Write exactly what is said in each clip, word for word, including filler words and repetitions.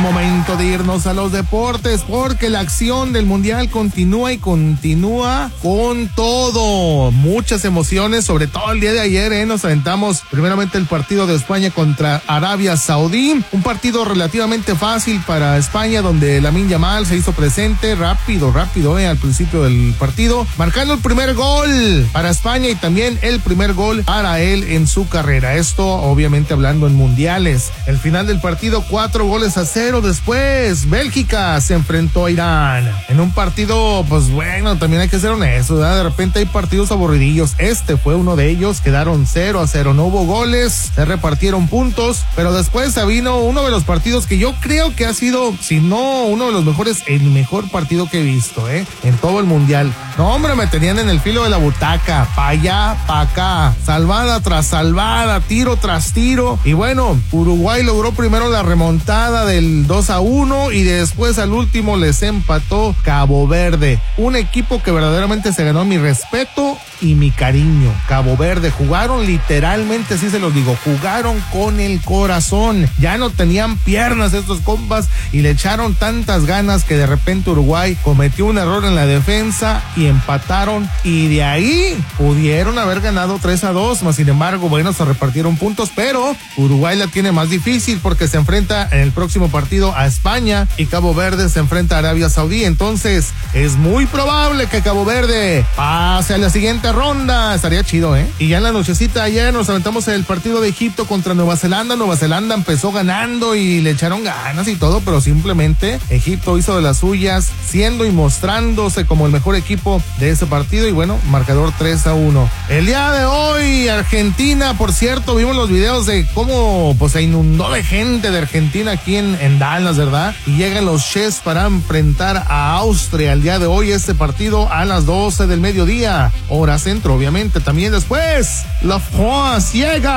momento de irnos a los deportes porque la acción del mundial continúa y continúa con todo. Muchas emociones, sobre todo el día de ayer, ¿eh? Nos aventamos primeramente el partido de España contra Arabia Saudí, un partido relativamente fácil para España donde Lamine Yamal se hizo presente rápido, rápido, ¿eh? Al principio del partido, marcando el primer gol para España y también el primer gol para él en su carrera. Esto obviamente hablando en mundiales. El final del partido, cuatro goles a cero. Después, Bélgica se enfrentó a Irán en un partido, pues bueno, también hay que ser honestos, ¿verdad? De repente hay partidos aburridillos. Este fue uno de ellos, quedaron cero a cero, no hubo goles, se repartieron puntos, pero después se vino uno de los partidos que yo creo que ha sido, si no uno de los mejores, el mejor partido que he visto, ¿eh? En todo el mundial. No, hombre, me tenían en el filo de la butaca, pa' allá, pa' acá, salvada tras salvada, tiro tras tiro, y bueno, Uruguay logró primero la remontada del dos a uno y después al último les empató Cabo Verde, un equipo que verdaderamente se ganó mi respeto y mi cariño. Cabo Verde jugaron literalmente, así se los digo, jugaron con el corazón, ya no tenían piernas estos compas y le echaron tantas ganas que de repente Uruguay cometió un error en la defensa y empataron, y de ahí pudieron haber ganado tres a dos, más sin embargo, bueno, se repartieron puntos, pero Uruguay la tiene más difícil porque se enfrenta en el próximo partido a España y Cabo Verde se enfrenta a Arabia Saudí, entonces es muy probable que Cabo Verde pase a la siguiente ronda. Estaría chido, ¿eh? Y ya en la nochecita ayer nos aventamos el partido de Egipto contra Nueva Zelanda. Nueva Zelanda empezó ganando y le echaron ganas y todo, pero simplemente Egipto hizo de las suyas, siendo y mostrándose como el mejor equipo de ese partido, y bueno, marcador tres a uno. El día de hoy, Argentina, por cierto, vimos los videos de cómo pues se inundó de gente de Argentina aquí en, en Dallas, ¿verdad? Y llegan los Chefs para enfrentar a Austria el día de hoy, este partido a las doce del mediodía, hora centro, obviamente. También después, la France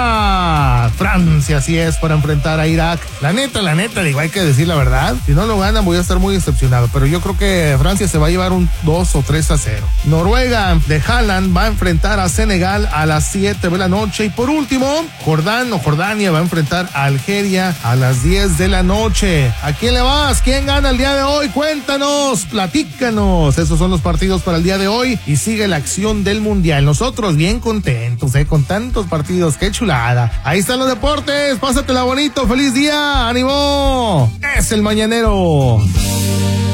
llega, Francia, así es, para enfrentar a Irak. La neta, la neta, digo, hay que decir la verdad, si no lo ganan voy a estar muy decepcionado, pero yo creo que Francia se va a llevar un dos o tres a cero. Noruega de Haaland va a enfrentar a Senegal a las siete de la noche, y por último, Jordán o Jordania va a enfrentar a Algeria a las diez de la noche. ¿A quién le vas? ¿Quién gana el día de hoy? Cuéntanos, platícanos. Esos son los partidos para el día de hoy y sigue la acción del mundial. Nosotros bien contentos, eh, con tantos partidos, qué chulada. Ahí están los deportes, pásatela bonito, feliz día, ánimo. Es el mañanero.